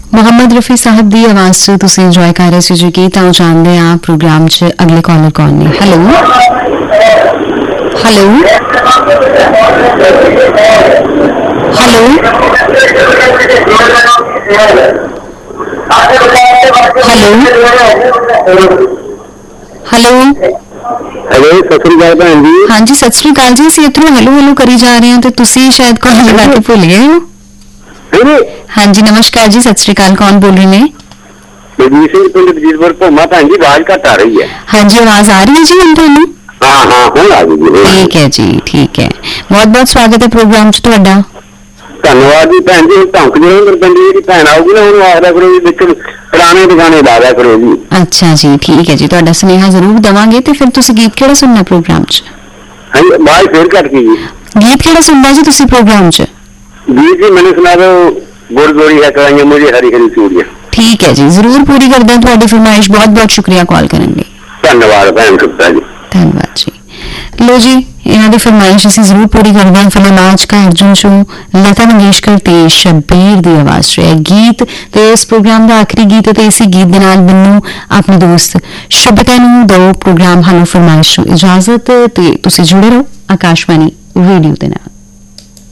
ਮੁਹੰਮਦ ਰਫੀ ਸਾਹਿਬ ਦੀ ਆਵਾਜ਼ 'ਚ ਤੁਸੀਂ ਇੰਜੋਏ ਕਰ ਰਹੇ ਸੀ ਜੀ ਗੀਤ। ਆਓ ਜਾਣਦੇ ਆ ਪ੍ਰੋਗਰਾਮ 'ਚ ਅਗਲੇ ਕਾਲਰ ਕੌਣ ਨੇ। Hello hello hello hello hello, Sat Sri ਅਕਾਲ ਭੈਣ ਜੀ। ਹਾਂਜੀ ਸਤਿ ਸ੍ਰੀ ਅਕਾਲ ਜੀ। ਅਸੀਂ ਇੱਥੋਂ ਹੈਲੋ ਹੈਲੋ ਕਰੀ ਜਾ ਰਹੇ ਹਾਂ ਤੇ ਤੁਸੀਂ ਸ਼ਾਇਦ ਕਾਲ ਲਗਾ ਕੇ ਭੁੱਲ ਗਏ ਹੋ। ਹਾਂਜੀ ਨਮਸਕਾਰ ਜੀ, ਸਤਿ ਸ੍ਰੀ ਅਕਾਲ। ਕੌਣ ਬੋਲ ਰਹੇ ਨੇ? ਜਗਜੀਤ ਸਿੰਘ ਪਿੰਡ ਜਗਜੀਤਪੁਰ ਭੋਮਾ। ਭੈਣ ਜੀ ਆਵਾਜ਼ ਘੱਟ ਆ ਰਹੀ ਹੈ। ਹਾਂਜੀ ਆਵਾਜ਼ ਆ ਰਹੀ ਹੈ ਜੀ ਹੁਣ ਤੁਹਾਨੂੰ? ਹਾਂ ਹਾਂ ਹੁਣ ਆ ਗਈ ਜੀ। ਠੀਕ ਹੈ ਜੀ, ਠੀਕ ਹੈ। ਬਹੁਤ ਬਹੁਤ ਸਵਾਗਤ ਹੈ ਪ੍ਰੋਗਰਾਮ 'ਚ ਤੁਹਾਡਾ। ਧੰਨਵਾਦ ਜੀ ਭੈਣ ਜੀ। ਧਮਕ ਜਿਹੜੀ ਪਿੰਡ ਦੀ ਭੈਣ ਆਊਗੀ ਨਾ ਉਹਨੂੰ ਆਖਦਾ ਕਰੋ ਜੀ ਵਿੱਚ ਪੁਰਾਣੇ ਗਾਣੇ ਲਾ ਦਿਆ ਕਰੋ ਜੀ। ਅੱਛਾ ਜੀ, ਠੀਕ ਹੈ ਜੀ। ਤੁਹਾਡਾ ਸੁਨੇਹਾ ਜ਼ਰੂਰ ਦੇਵਾਂਗੇ। ਤੇ ਫਿਰ ਤੁਸੀਂ ਗੀਤ ਕਿਹੜਾ ਸੁਣਨਾ ਪ੍ਰੋਗਰਾਮ 'ਚ? ਹਾਂਜੀ ਆਵਾਜ਼ ਫੇਰ ਘੱਟ ਗਈ ਜੀ। ਗੀਤ ਕਿਹੜਾ ਸੁਣਨਾ ਜੀ ਤੁਸੀਂ ਪ੍ਰੋਗਰਾਮ 'ਚ? ਗੀਤ ਜੀ ਮੈਨੂੰ ਸੁਣਾ ਦਿਓ ਗੁਰਗੋਰੀ ਹੈ ਕਰਾਈਆਂ ਮੁਝੇ ਹਰੀ ਹਰੀ ਚੂੜੀਆਂ। ਠੀਕ ਹੈ ਜੀ, ਜ਼ਰੂਰ ਪੂਰੀ ਕਰਦੇ ਹਾਂ ਤੁਹਾਡੀ ਫਰਮਾਇਸ਼। ਬਹੁਤ ਬਹੁਤ ਸ਼ੁਕਰੀਆ ਕਾਲ ਕਰਨ ਲਈ। ਧੰਨਵਾਦ ਭੈਣ ਗੁਪਤਾ ਜੀ। ਧੰਨਵਾਦ ਜੀ। ਲੋ ਜੀ, ਇਹਨਾਂ ਦੀ ਫਰਮਾਇਸ਼ ਅਸੀਂ ਜ਼ਰੂਰ ਪੂਰੀ ਕਰਦੇ ਹਾਂ। ਫਿਲਮ ਆਜ ਕਾ ਅਰਜੁਨ ਸ਼ੋ ਲਤਾ ਮੰਗੇਸ਼ਕਰ ਤੇ ਸ਼ਬੀਰ ਦੀ ਆਵਾਜ਼ 'ਚ ਹੈ ਗੀਤ। ਤੇ ਇਸ ਪ੍ਰੋਗਰਾਮ ਦਾ ਆਖਰੀ ਗੀਤ ਤੇ ਇਸੇ ਗੀਤ ਦੇ ਨਾਲ ਮੈਨੂੰ ਆਪਣੇ ਦੋਸਤ ਸ਼ੁਭਤਾ ਨੂੰ ਦੋ ਪ੍ਰੋਗਰਾਮ ਹਾਨੂੰ ਫਰਮਾਇਸ਼ ਨੂੰ ਇਜਾਜ਼ਤ। ਤੇ ਤੁਸੀਂ ਜੁੜੇ ਰਹੋ ਆਕਾਸ਼ਵਾਣੀ ਰੇਡੀਓ ਦੇ ਨਾਲ।